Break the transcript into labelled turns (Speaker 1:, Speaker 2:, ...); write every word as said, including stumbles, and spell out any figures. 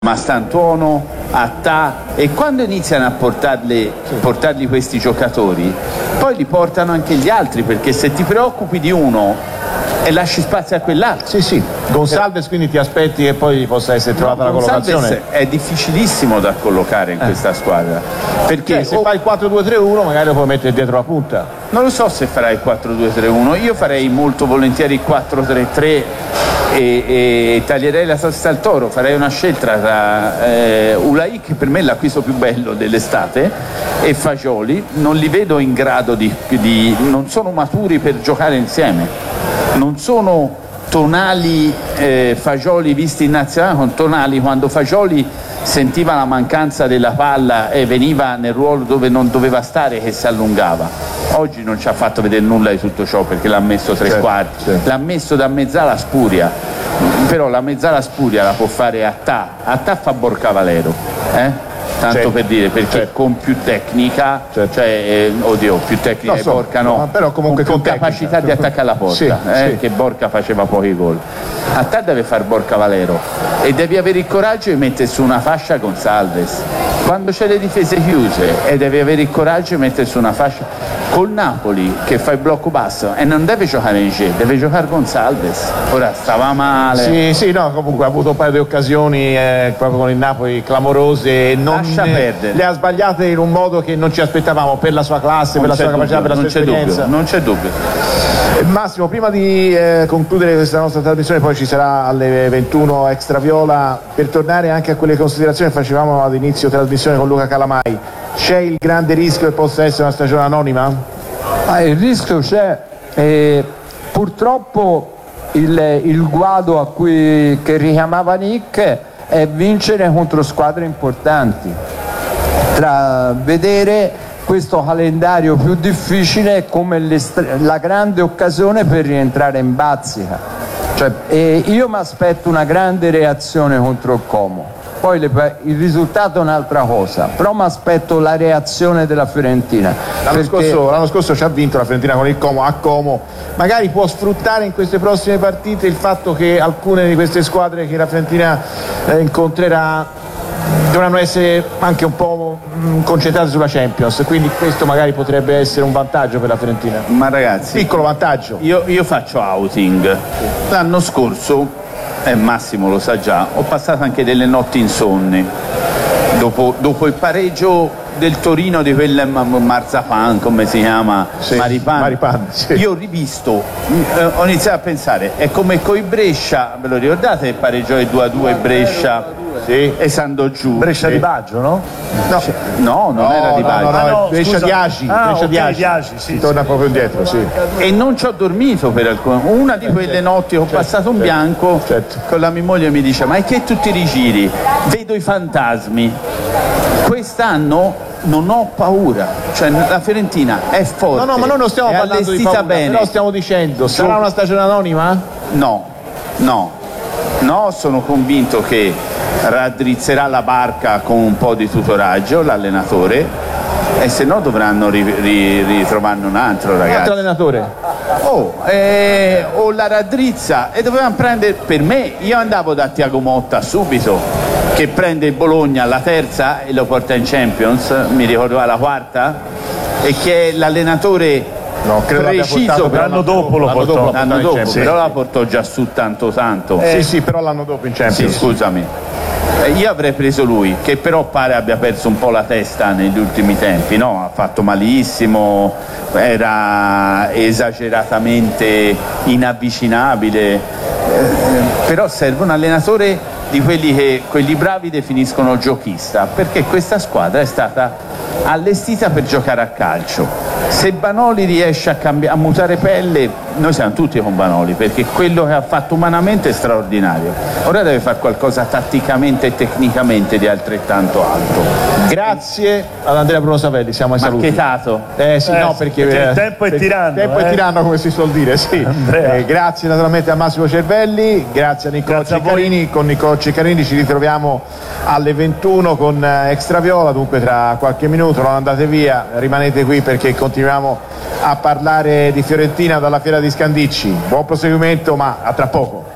Speaker 1: Mastantuono, Attà, e quando iniziano a portarli, portarli questi giocatori poi li portano anche gli altri, perché se ti preoccupi di uno e lasci spazio a quell'altro.
Speaker 2: Sì, sì. Gonsalves quindi ti aspetti che poi possa essere trovata no, la collocazione?
Speaker 1: Gonsalves è difficilissimo da collocare in eh. questa squadra, perché
Speaker 2: cioè, se
Speaker 1: o...
Speaker 2: fai il quattro due tre uno magari lo puoi mettere dietro la punta.
Speaker 1: Non lo so se farai il quattro due tre uno, io farei molto volentieri il quattro tre tre e, e taglierei la testa al toro, farei una scelta tra eh, Ulai, che per me è l'acquisto più bello dell'estate, e Fagioli. Non li vedo in grado di, di non sono maturi per giocare insieme, non sono Tonali eh, Fagioli visti in nazionale con Tonali quando Fagioli sentiva la mancanza della palla e veniva nel ruolo dove non doveva stare, che si allungava. Oggi non ci ha fatto vedere nulla di tutto ciò, perché l'ha messo tre
Speaker 2: certo,
Speaker 1: quarti,
Speaker 2: certo.
Speaker 1: l'ha messo da mezzala Spuria, però la mezzala Spuria la può fare Attà. Attà fa Borca Valero, eh? tanto certo, per dire, perché certo. con più tecnica, certo. cioè eh, oddio, più tecnica di so, Borca no,
Speaker 2: no, però comunque
Speaker 1: con,
Speaker 2: con
Speaker 1: più capacità di attaccare la porta,
Speaker 2: sì,
Speaker 1: eh,
Speaker 2: sì.
Speaker 1: che Borca faceva pochi gol. Attà deve fare Borca Valero e devi avere il coraggio di mettere su una fascia Gonsalves quando c'è le difese chiuse, e devi avere il coraggio di mettere su una fascia col Napoli che fa il blocco basso e non deve giocare in G, deve giocare Gonsalves. Ora stava male.
Speaker 2: Sì, sì, no, comunque ha avuto un paio di occasioni eh, proprio con il Napoli clamorose, non
Speaker 1: lascia
Speaker 2: ne,
Speaker 1: perdere.
Speaker 2: Le ha sbagliate in un modo che non ci aspettavamo, per la sua classe,
Speaker 1: non
Speaker 2: per la sua
Speaker 1: dubbio,
Speaker 2: capacità, per la sua
Speaker 1: non
Speaker 2: esperienza.
Speaker 1: Dubbio, non c'è dubbio.
Speaker 2: Massimo, prima di eh, concludere questa nostra trasmissione, poi ci sarà alle ventuno Extra Viola, per tornare anche a quelle considerazioni che facevamo ad inizio trasmissione con Luca Calamai, c'è il grande rischio che possa essere una stagione anonima?
Speaker 3: Ah, il rischio c'è, e purtroppo il, il guado a cui che richiamava Nick è vincere contro squadre importanti, tra vedere questo calendario più difficile come la grande occasione per rientrare in bazzica. Cioè, e io mi aspetto una grande reazione contro il Como, poi le, il risultato è un'altra cosa, però mi aspetto la reazione della Fiorentina.
Speaker 2: L'anno,
Speaker 3: perché...
Speaker 2: scorso, l'anno scorso ci ha vinto la Fiorentina con il Como a Como, magari può sfruttare in queste prossime partite il fatto che alcune di queste squadre che la Fiorentina eh, incontrerà dovranno essere anche un po' mh, concentrate sulla Champions, quindi questo magari potrebbe essere un vantaggio per la Fiorentina.
Speaker 1: Ma ragazzi,
Speaker 2: piccolo vantaggio.
Speaker 1: Io, io faccio outing. L'anno scorso, e eh, Massimo lo sa già, ho passato anche delle notti insonni dopo, dopo il pareggio del Torino di quel Marzapan, come si chiama?
Speaker 2: Sì,
Speaker 1: Maripan.
Speaker 2: Maripan sì.
Speaker 1: Io ho rivisto, eh, ho iniziato a pensare, è come coi Brescia, ve lo ricordate il pareggio del due a due Brescia? Sì. E si andò giù.
Speaker 2: Brescia
Speaker 1: sì.
Speaker 2: di Baggio, no?
Speaker 1: No, no non no, era di Baggio.
Speaker 2: No, no, no,
Speaker 4: no,
Speaker 2: Brescia
Speaker 4: scusa.
Speaker 2: di Agi.
Speaker 4: Ah,
Speaker 2: Brescia
Speaker 4: okay,
Speaker 2: di Agi.
Speaker 4: di Agi sì,
Speaker 2: si
Speaker 4: sì,
Speaker 2: torna
Speaker 4: sì.
Speaker 2: proprio indietro, sì.
Speaker 1: E non ci ho dormito per alcune. Una di quelle notti ho
Speaker 2: certo,
Speaker 1: passato un
Speaker 2: certo,
Speaker 1: bianco
Speaker 2: certo.
Speaker 1: con la mia moglie, mi dice: ma è che tutti i rigiri? Vedo i fantasmi. Quest'anno non ho paura, cioè la Fiorentina è forte.
Speaker 2: No, no, ma noi non stiamo parlando di paura,
Speaker 1: bene.
Speaker 2: però stiamo dicendo, sarà una stagione anonima?
Speaker 1: No, no, no, sono convinto che raddrizzerà la barca con un po' di tutoraggio l'allenatore, e se no dovranno ri, ri, ritrovarne un altro, ragazzi. Un
Speaker 2: altro allenatore?
Speaker 1: Oh, eh, o la raddrizza, e dovevano prendere, per me, io andavo da Tiago Motta subito, che prende il Bologna alla terza e lo porta in Champions, mi ricordo alla quarta, e che è l'allenatore
Speaker 2: no, credo
Speaker 1: preciso,
Speaker 2: per
Speaker 4: l'anno dopo lo
Speaker 2: l'anno
Speaker 4: portò,
Speaker 2: dopo,
Speaker 1: l'anno dopo,
Speaker 2: Champions,
Speaker 1: però
Speaker 2: sì.
Speaker 1: la portò già su tanto tanto.
Speaker 2: Eh, sì, sì, però l'anno dopo in Champions.
Speaker 1: Sì, scusami. Eh, io avrei preso lui, che però pare abbia perso un po' la testa negli ultimi tempi, no? Ha fatto malissimo, era esageratamente inavvicinabile, eh, però serve un allenatore di quelli che quelli bravi definiscono giochista, perché questa squadra è stata allestita per giocare a calcio. Se Vanoli riesce a, cambi- a mutare pelle, noi siamo tutti con Vanoli, perché quello che ha fatto umanamente è straordinario. Ora deve fare qualcosa tatticamente e tecnicamente di altrettanto alto.
Speaker 2: Grazie ad Andrea Bruno Savelli, siamo ai saluti.
Speaker 1: Marchetato.
Speaker 2: Eh sì,
Speaker 4: Eh,
Speaker 2: no, perché,
Speaker 4: perché il tempo è tiranno,
Speaker 2: Il tempo
Speaker 4: eh.
Speaker 2: è tiranno, come si suol dire, sì. Eh, grazie naturalmente a Massimo Cervelli, grazie a Nicolò
Speaker 4: Grazie a
Speaker 2: Ceccarini. Con Nicolò Ceccarini ci ritroviamo alle ventuno con Extra Viola, dunque tra qualche minuto, non andate via, rimanete qui perché continuiamo a parlare di Fiorentina dalla Fiera di Scandicci. Buon proseguimento, ma a tra poco.